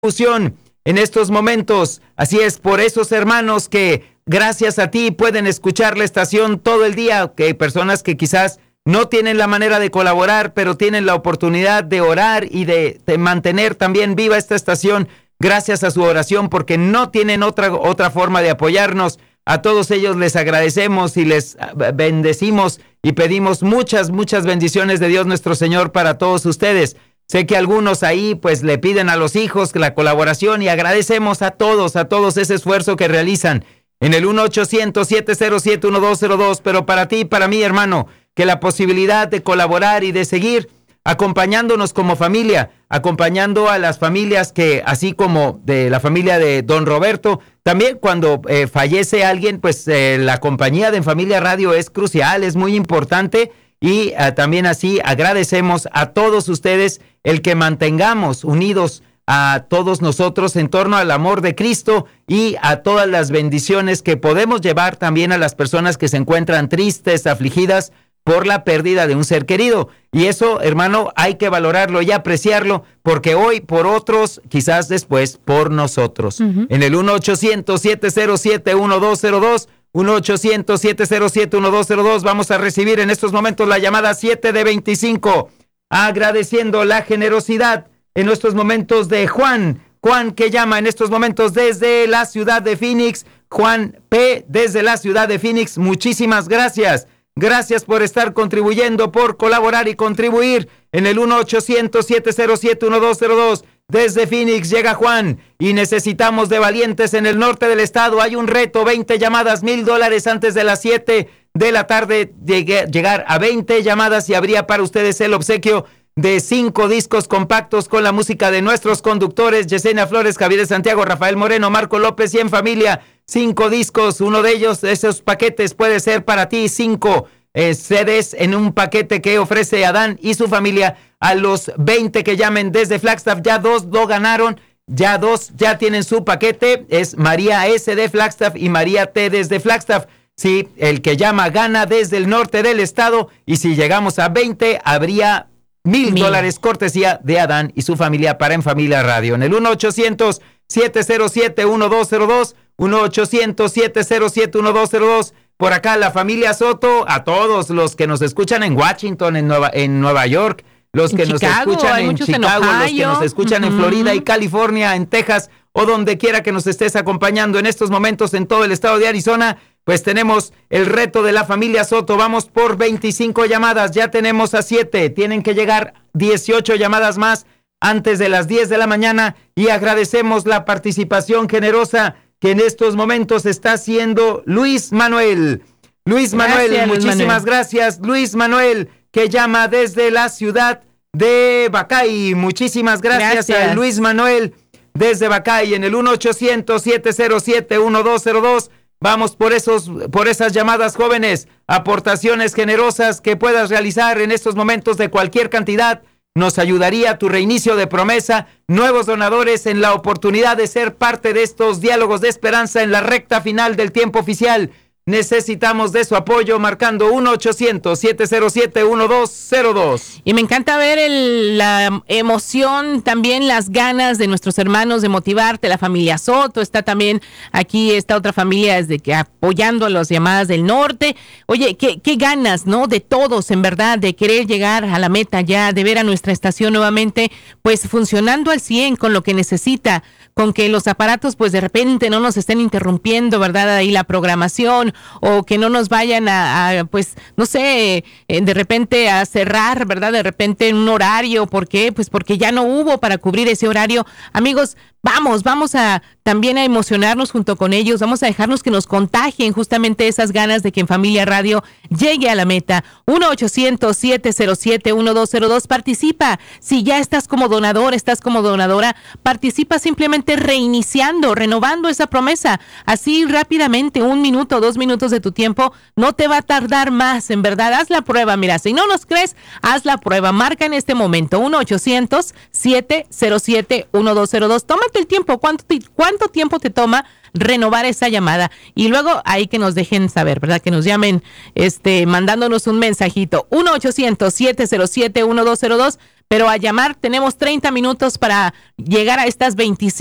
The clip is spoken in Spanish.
difusión en estos momentos. Así es, por esos hermanos que gracias a ti pueden escuchar la estación todo el día, que hay personas que quizás no tienen la manera de colaborar, pero tienen la oportunidad de orar y de mantener también viva esta estación gracias a su oración, porque no tienen otra forma de apoyarnos. A todos ellos les agradecemos y les bendecimos y pedimos muchas bendiciones de Dios nuestro Señor para todos ustedes. Sé que algunos ahí pues le piden a los hijos la colaboración y agradecemos a todos ese esfuerzo que realizan en el 1-800-707-1202, pero para ti y para mí, hermano, que la posibilidad de colaborar y de seguir acompañándonos como familia, acompañando a las familias que, así como de la familia de don Roberto, también cuando fallece alguien, pues la compañía de Familia Radio es crucial, es muy importante. Y también así agradecemos a todos ustedes el que mantengamos unidos a todos nosotros en torno al amor de Cristo y a todas las bendiciones que podemos llevar también a las personas que se encuentran tristes, afligidas por la pérdida de un ser querido. Y eso, hermano, hay que valorarlo y apreciarlo, porque hoy por otros, quizás después por nosotros. En el 1-800-707-1202, 1-800-707-1202. Vamos a recibir en estos momentos la llamada 7 de 25, agradeciendo la generosidad en estos momentos de Juan, que llama en estos momentos desde la ciudad de Phoenix. Juan P. desde la ciudad de Phoenix, muchísimas gracias. Gracias por estar contribuyendo, por colaborar y contribuir en el 1-800-707-1202. Desde Phoenix llega Juan y necesitamos de valientes en el norte del estado. Hay un reto, 20 llamadas, $1,000 antes de las 7 de la tarde. Llegar a 20 llamadas y habría para ustedes el obsequio de 5 discos compactos con la música de nuestros conductores, Yesenia Flores, Javier Santiago, Rafael Moreno, Marco López y en familia. 5 discos, uno de ellos, esos paquetes puede ser para ti, 5 CDs en un paquete que ofrece Adán y su familia. A los 20 que llamen desde Flagstaff, ya 2 lo ganaron, ya 2 ya tienen su paquete, es María S. de Flagstaff y María T. desde Flagstaff. Sí, el que llama gana desde el norte del estado, y si llegamos a 20, habría $1,000 cortesía de Adán y su familia para En Familia Radio. En el 1-800-707-1202, 1-800-707-1202. Por acá la familia Soto, a todos los que nos escuchan en Washington, en Nueva York, los que nos escuchan en Chicago, los que nos escuchan en Florida y California, en Texas, o donde quiera que nos estés acompañando en estos momentos en todo el estado de Arizona, pues tenemos el reto de la familia Soto. Vamos por 25 llamadas, ya tenemos a 7, tienen que llegar 18 llamadas más antes de las 10 de la mañana, y agradecemos la participación generosa que en estos momentos está haciendo Luis Manuel. Muchísimas gracias, Luis Manuel, que llama desde la ciudad de Bacay. Muchísimas gracias a Luis Manuel desde Bacay en el 1-800-707-1202. Vamos por esas llamadas, jóvenes, aportaciones generosas que puedas realizar en estos momentos de cualquier cantidad. Nos ayudaría tu reinicio de promesa, nuevos donadores en la oportunidad de ser parte de estos diálogos de esperanza en la recta final del tiempo oficial. Necesitamos de su apoyo marcando 1-800-707-1202. Y me encanta ver la emoción, también las ganas de nuestros hermanos de motivarte. La familia Soto está también aquí, esta otra familia desde que apoyando a las llamadas del norte. Oye, qué ganas, ¿no? De todos, en verdad, de querer llegar a la meta ya, de ver a nuestra estación nuevamente, pues funcionando al 100 con lo que necesita, con que los aparatos pues de repente no nos estén interrumpiendo, ¿verdad? Ahí la programación, o que no nos vayan pues, no sé, de repente a cerrar, ¿verdad? De repente en un horario. ¿Por qué? Pues porque ya no hubo para cubrir ese horario. Amigos, vamos también a emocionarnos junto con ellos, vamos a dejarnos que nos contagien justamente esas ganas de que En Familia Radio llegue a la meta. 1-800-707-1202, participa. Si ya estás como donador, estás como donadora, participa simplemente reiniciando, renovando esa promesa, así rápidamente, 1 minuto, 2 minutos de tu tiempo, no te va a tardar más, en verdad. Haz la prueba, mira, si no nos crees, haz la prueba, marca en este momento 1-800-707-1202, tómate el tiempo, ¿cuánto tiempo te toma renovar esa llamada? Y luego ahí que nos dejen saber, ¿verdad? Que nos llamen mandándonos un mensajito, 1-800-707-1202, pero a llamar tenemos 30 minutos para llegar a estas 25